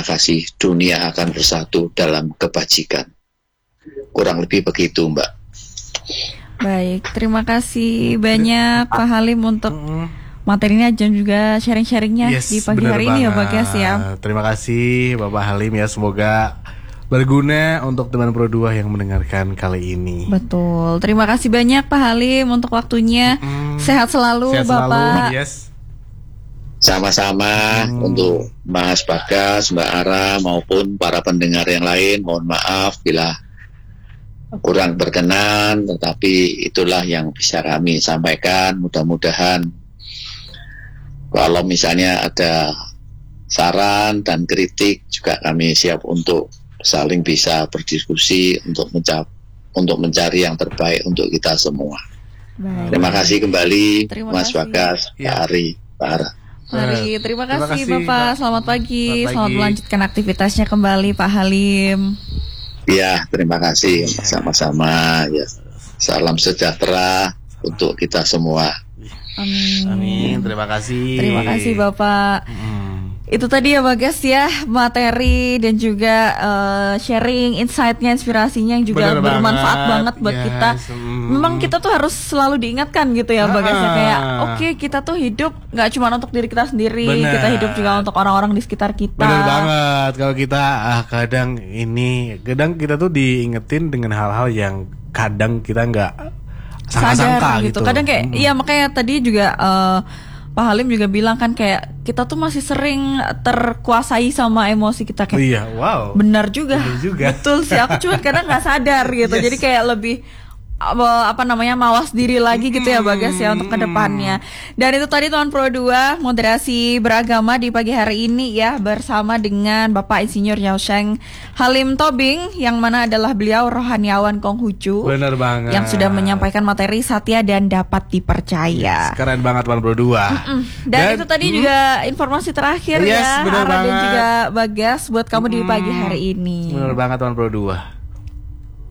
kasih dunia akan bersatu dalam kebajikan. Kurang lebih begitu, Mbak. Baik, terima kasih banyak Pak Halim untuk materinya dan juga sharing-sharingnya di pagi hari ini ya Bagas ya. Terima kasih Bapak Halim ya, semoga berguna untuk teman Pro 2 yang mendengarkan kali ini. Betul, terima kasih banyak Pak Halim untuk waktunya. Sehat selalu Bapak. Sama-sama untuk Mas Bagas, Mbak Ara maupun para pendengar yang lain. Mohon maaf bila kurang berkenan, tetapi itulah yang bisa kami sampaikan. Mudah-mudahan kalau misalnya ada saran dan kritik juga kami siap untuk saling bisa berdiskusi untuk mencari yang terbaik untuk kita semua. Baik. Terima kasih kembali Mas Bagas, Pak Ari, Pak Ara. Mari, terima kasih Bapak. Selamat pagi. Selamat melanjutkan aktivitasnya kembali Pak Halim. Ya, terima kasih. Sama-sama. Ya, salam sejahtera untuk kita semua. Amin. Terima kasih. Terima kasih Bapak. Itu tadi ya Bagas ya, materi dan juga sharing insight-nya, inspirasinya yang juga bermanfaat banget buat kita. Memang kita tuh harus selalu diingatkan gitu ya Bagas ya, kayak oke, kita tuh hidup gak cuma untuk diri kita sendiri, kita hidup juga untuk orang-orang di sekitar kita. Benar banget. Kalau kita kadang kita tuh diingetin dengan hal-hal yang kadang kita nggak sangka-sangka gitu. Kadang kayak iya, makanya tadi juga Pak Halim juga bilang kan kayak kita tuh masih sering terkuasai sama emosi kita kayak. Iya, wow. Benar juga. Betul sih, aku cuma kadang nggak sadar gitu. Jadi kayak lebih mawas diri lagi gitu ya Bagas ya untuk kedepannya. Dan itu tadi Tuan Pro 2 moderasi beragama di pagi hari ini ya, bersama dengan Bapak Insinyur Yaosheng Halim Tobing, yang mana adalah beliau rohaniawan Konghucu. Benar banget. Yang sudah menyampaikan materi Satya dan dapat dipercaya. Keren banget Tuan Pro 2. Dan itu tadi juga informasi terakhir ya, Ara dan juga Bagas buat kamu di pagi hari ini. Benar banget Tuan Pro 2.